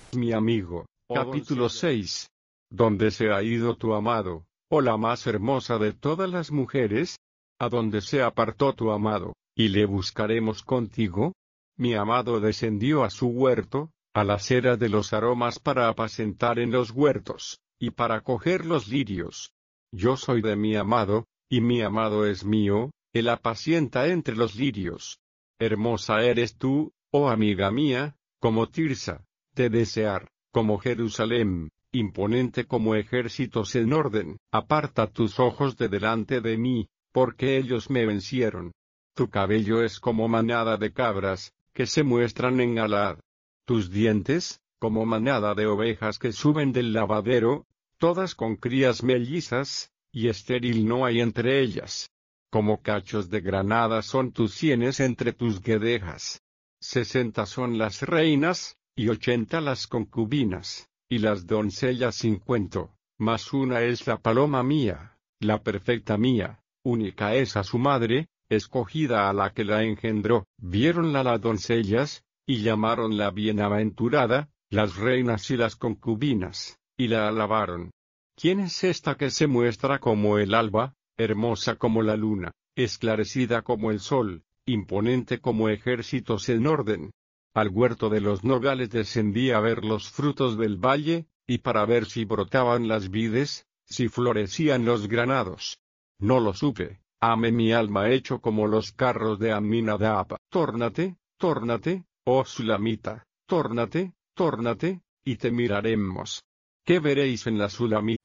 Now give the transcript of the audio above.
mi amigo. Capítulo 6. ¿Dónde se ha ido tu amado, oh la más hermosa de todas las mujeres? ¿A dónde se apartó tu amado, y le buscaremos contigo? Mi amado descendió a su huerto, a la cera de los aromas para apacentar en los huertos, y para coger los lirios. Yo soy de mi amado, y mi amado es mío, él apacienta entre los lirios. Hermosa eres tú, oh amiga mía, como Tirsa, de desear, como Jerusalén, imponente como ejércitos en orden. Aparta tus ojos de delante de mí, porque ellos me vencieron. Tu cabello es como manada de cabras, que se muestran en Galaad. Tus dientes, como manada de ovejas que suben del lavadero, todas con crías mellizas, y estéril no hay entre ellas. Como cachos de granada son tus sienes entre tus guedejas. 60 son las reinas, y 80 las concubinas, y las doncellas 50, mas una es la paloma mía, la perfecta mía, única es a su madre, escogida a la que la engendró. Viéronla las doncellas, y llamaronla bienaventurada, las reinas y las concubinas, y la alabaron. ¿Quién es esta que se muestra como el alba, hermosa como la luna, esclarecida como el sol, imponente como ejércitos en orden? Al huerto de los nogales descendí a ver los frutos del valle, y para ver si brotaban las vides, si florecían los granados. No lo supe, hame mi alma hecho como los carros de Aminadab. Tórnate, tórnate, oh Sulamita, tórnate, tórnate, y te miraremos. ¿Qué veréis en la Sulamita?